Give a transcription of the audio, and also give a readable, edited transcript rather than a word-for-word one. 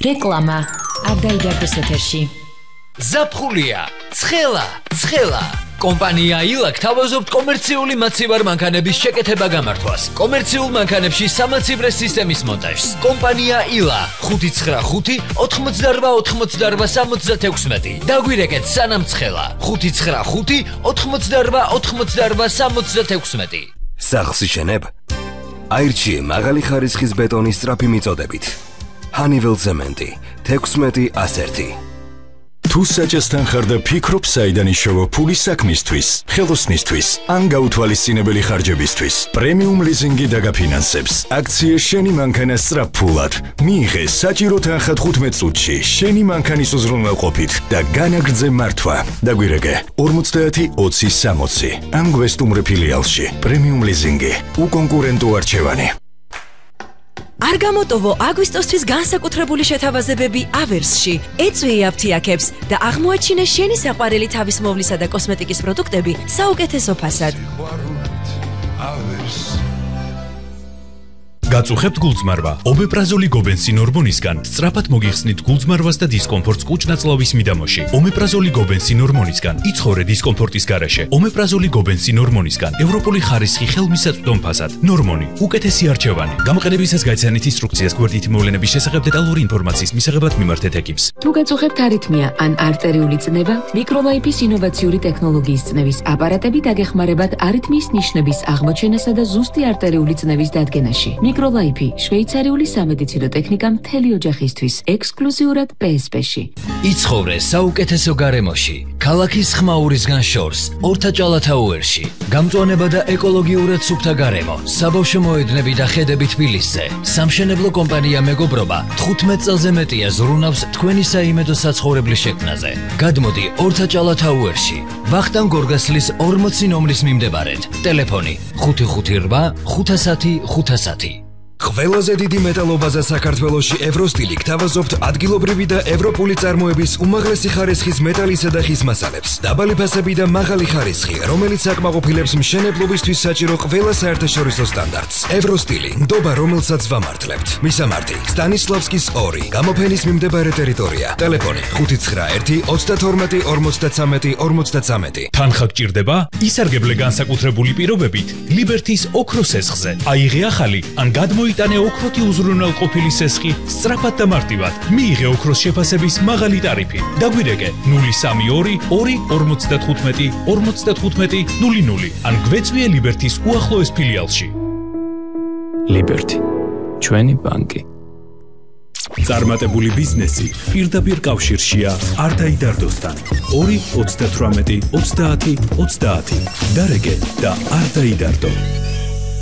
რეკლამა არ დაიდარდეს ეთერში. ზაფხულია, ცხელა. კომპანია ილაკ თავაზობთ კომერციული მაცივარ მანქანების შეკეთება გამართვას. კომერციულ მანქანებში სამაცივრე სისტემის მონტაჟს. კომპანია ილა 595 88 66. დაგვირეკეთ სანამ ცხელა 595 88 66. სახლს იშენებ? აირჩიე მაღალი ხარისხის ბეტონის სწრაფი მიწოდებით. ჰანიվել ცემენტი 16-101. თუ საჭესთან ხარ და ფიქრობ საიდან იშოვა ფული საქმისთვის, ხელოსნისთვის, ან გაუთვალისწინებელი ხარჯებისთვის, პრემიუმ ლიზინგი დაგაფინანსებს. აქცია შენი მანქანა სწრაფ-ფულად. მიიღე საჭირო თანხა 15 წუთში შენი მანქანის უზრუნველყოფით და განაგრძე მართვა. დაგვირეკე 50-20-60 ან გვესტუმრე ფილიალში. პრემიუმ ლიზინგი. უკონკურენტო არჩევანი. არ გამოტოვო აგვისტოსთვის განსაკუთრებული შეთავაზებები ავერსში. ეწვიე აფთიაქებს და აღმოაჩინე შენი საყვარელი თავისმოვლისა და კოსმეტიკის პროდუქტები საუკეთესო ფასად. გაწუხებთ გულწმარვა. ომეპრაზოლი გობენსინ ორმონისგან სწრაფად მოგიხსნით გულწმარვას და დისკომფორტს კუჭ-ნაწლავის მიდამოში. ომეპრაზოლი გობენსინ ორმონისგან იცხოვრე დისკომფორტის გარეშე. ომეპრაზოლი გობენსინ ორმონისგან ევროპული ხარისხი ხელმისაწვდომ ფასად. ნორმონი უკეთესი არჩევანი. გამოყენებისას გაიცანით ინსტრუქციას გვერდითი მოვლენების შესახებ დეტალური ინფორმაციის მისაღებად მიმართეთ ეკიპს. თუ გაწუხებთ არითმია ან არტერიული წნევა, მიკროლაიფის ინოვაციური ტექნოლოგიის წნევის აპარატები დაგეხმარებათ არითმიის ნიშნების აღმოჩენასა და ზუსტი არტერიული წნევის დადგენაში. მიკროლაიფი შვეიცარიული სამედიცინო ტექნიკა მთელი ოჯახისთვის, ექსკლუზიურად PSP-ში. იცხოვრე საუკეთესო გარემოში, ქალაქის ხმაურისგან შორს, ორთაჭალათაუერში. გამწვანება და ეკოლოგიურად სუფთა გარემო, საბავშვო მოედნები და ხედები თბილისზე. სამშენებლო კომპანია მეგობრობა 15 წელზე მეტია ზრუნავს თქვენი საიმედო საცხოვრებლის შექმნაზე. გადმოდი ორთაჭალათაუერში, ვახტანგ გორგასლის 40 ნომრის მიმდებარედ. ტელეფონი 558 510 510. ყველაზე დიდი მეტალობაზა საქართველოში ევროსტილი გთავაზობთ ადგილობრივი და ევროპული წარმოების უმაღლესი ხარისხის მეტალისა და ხის მასალებს. დაბალი ფასები და მაღალი ხარისხი, რომელიც აკმაყოფილებს მშენებლობისთვის საჭირო ყველა საერთაშორისო სტანდარტს. ევროსტილი, ნდობა რომელსაც ვამართლებთ. მისამართი: სტანისლავსკის 2, გამოფენის მიმდებარე ტერიტორია. ტელეფონი 591 32 53 53. თანხა გჭირდება? ისარგებლე განსაკუთრებული პირობებით ლიბერთის ოქროს სესხზე. აიღე ახალი ან იტანე ოქროთი უზრუნველყოფილი სესხი სწრაფად და მარტივად. მიიღე ოქროს შეფასების მაღალი ტარიფი. დაგვირეკე 032 2 55 00 ან გვეწვიე ლიბერთის უახლოეს ფილიალში. ლიბერთი, ჩვენი ბანკი. წარმატებული ბიზნესი პირდაპირ კავშირშია არ დაიდარდოსთან. 2 38 30 30. დარეგე და არ დაიდარდო.